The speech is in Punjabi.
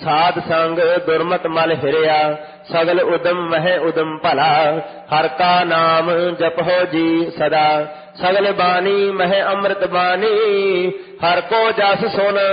ਸਾਧ ਸੰਗ ਦੁਰਮਤ ਮਲ ਫਿਰਿਆ, ਸਗਲ ਉਦਮ ਮਹਿ ਉਦਮ ਭਲਾ। ਹਰ ਕਾ ਨਾਮ ਜਪਹੁ ਜੀ ਸਦਾ, ਸਗਲ ਬਾਣੀ ਮਹਿ ਅੰਮ੍ਰਿਤ ਬਾਣੀ। ਹਰ ਕੋ ਜਸ ਸੁਨ